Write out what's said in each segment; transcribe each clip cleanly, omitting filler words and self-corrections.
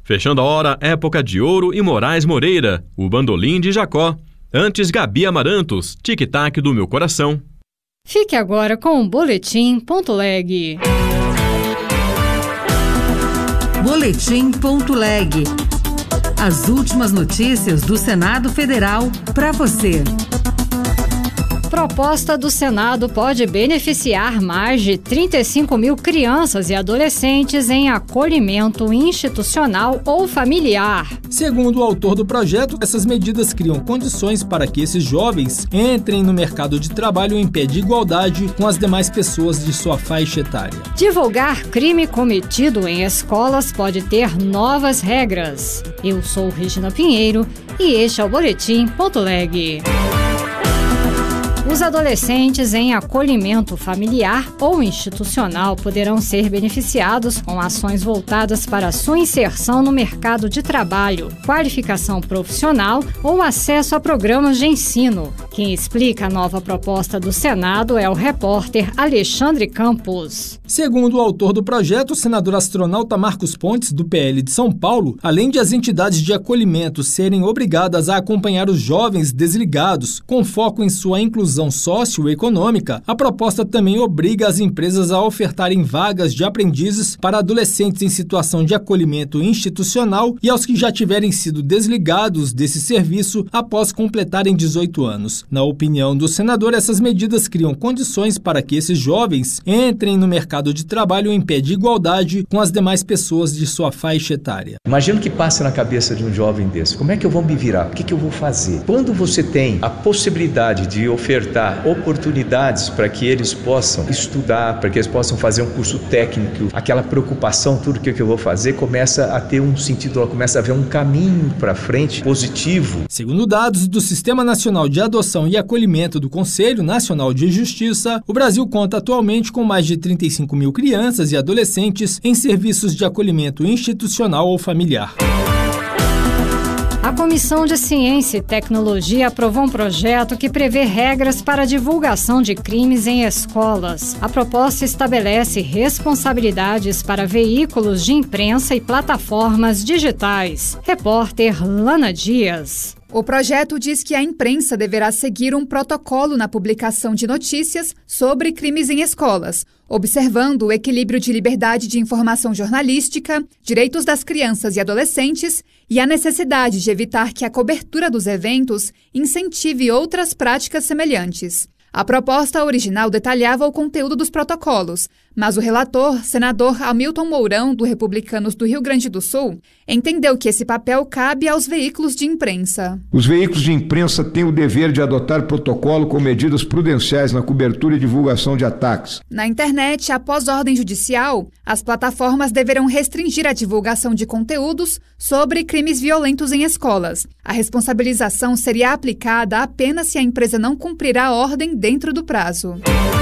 Fechando a hora, Época de Ouro e Moraes Moreira, o Bandolim de Jacó. Antes, Gabi Amarantos, Tic-Tac do Meu Coração. Fique agora com o Boletim.leg. Boletim.leg. As últimas notícias do Senado Federal para você. Proposta do Senado pode beneficiar mais de 35 mil crianças e adolescentes em acolhimento institucional ou familiar. Segundo o autor do projeto, essas medidas criam condições para que esses jovens entrem no mercado de trabalho em pé de igualdade com as demais pessoas de sua faixa etária. Divulgar crime cometido em escolas pode ter novas regras. Eu sou Regina Pinheiro e este é o Boletim.leg. Os adolescentes em acolhimento familiar ou institucional poderão ser beneficiados com ações voltadas para sua inserção no mercado de trabalho, qualificação profissional ou acesso a programas de ensino. Quem explica a nova proposta do Senado é o repórter Alexandre Campos. Segundo o autor do projeto, o senador astronauta Marcos Pontes, do PL de São Paulo, além de as entidades de acolhimento serem obrigadas a acompanhar os jovens desligados, com foco em sua inclusão socioeconômica, a proposta também obriga as empresas a ofertarem vagas de aprendizes para adolescentes em situação de acolhimento institucional e aos que já tiverem sido desligados desse serviço após completarem 18 anos. Na opinião do senador, essas medidas criam condições para que esses jovens entrem no mercado de trabalho em pé de igualdade com as demais pessoas de sua faixa etária. Imagina o que passa na cabeça de um jovem desse. Como é que eu vou me virar? O que eu vou fazer? Quando você tem a possibilidade de ofertar oportunidades para que eles possam estudar, para que eles possam fazer um curso técnico, aquela preocupação, tudo que eu vou fazer, começa a ter um sentido, começa a haver um caminho para frente positivo. Segundo dados do Sistema Nacional de Adoção e Acolhimento do Conselho Nacional de Justiça, o Brasil conta atualmente com mais de 35 mil crianças e adolescentes em serviços de acolhimento institucional ou familiar. A Comissão de Ciência e Tecnologia aprovou um projeto que prevê regras para a divulgação de crimes em escolas. A proposta estabelece responsabilidades para veículos de imprensa e plataformas digitais. Repórter Lana Dias. O projeto diz que a imprensa deverá seguir um protocolo na publicação de notícias sobre crimes em escolas, observando o equilíbrio de liberdade de informação jornalística, direitos das crianças e adolescentes e a necessidade de evitar que a cobertura dos eventos incentive outras práticas semelhantes. A proposta original detalhava o conteúdo dos protocolos, mas o relator, senador Hamilton Mourão, do Republicanos do Rio Grande do Sul, entendeu que esse papel cabe aos veículos de imprensa. Os veículos de imprensa têm o dever de adotar protocolo com medidas prudenciais na cobertura e divulgação de ataques. Na internet, após ordem judicial, as plataformas deverão restringir a divulgação de conteúdos sobre crimes violentos em escolas. A responsabilização seria aplicada apenas se a empresa não cumprir a ordem dentro do prazo.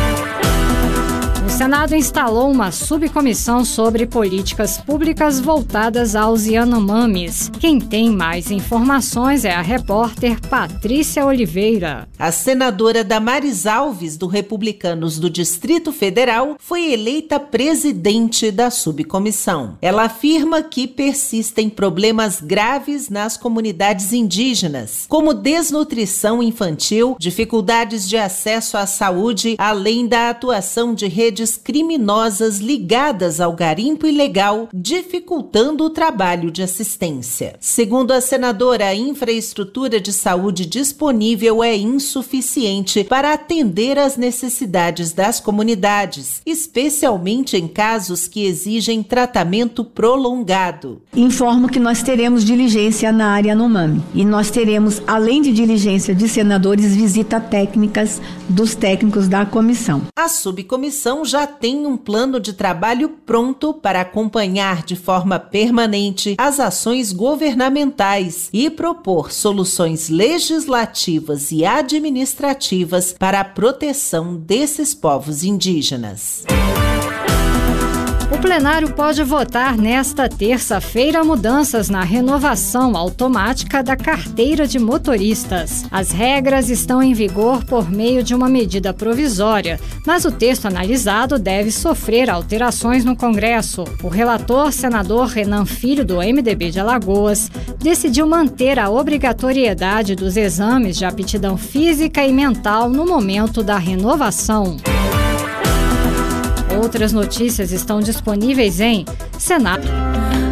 O Senado instalou uma subcomissão sobre políticas públicas voltadas aos Yanomamis. Quem tem mais informações é a repórter Patrícia Oliveira. A senadora Damares Alves, do Republicanos do Distrito Federal, foi eleita presidente da subcomissão. Ela afirma que persistem problemas graves nas comunidades indígenas, como desnutrição infantil, dificuldades de acesso à saúde, além da atuação de redes criminosas ligadas ao garimpo ilegal, dificultando o trabalho de assistência. Segundo a senadora, a infraestrutura de saúde disponível é insuficiente para atender às necessidades das comunidades, especialmente em casos que exigem tratamento prolongado. Informo que nós teremos diligência na área Yanomami e nós teremos, além de diligência de senadores, visita técnicas dos técnicos da comissão. A subcomissão já tem um plano de trabalho pronto para acompanhar de forma permanente as ações governamentais e propor soluções legislativas e administrativas para a proteção desses povos indígenas. O plenário pode votar nesta terça-feira mudanças na renovação automática da carteira de motoristas. As regras estão em vigor por meio de uma medida provisória, mas o texto analisado deve sofrer alterações no Congresso. O relator, senador Renan Filho, do MDB de Alagoas, decidiu manter a obrigatoriedade dos exames de aptidão física e mental no momento da renovação. Outras notícias estão disponíveis em Senado.